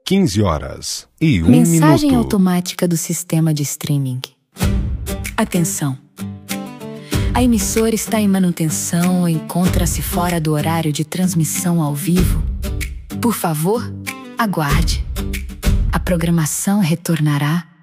15h01. Mensagem automática do sistema de streaming. Atenção! A emissora está em manutenção ou encontra-se fora do horário de transmissão ao vivo. Por favor, aguarde. A programação retornará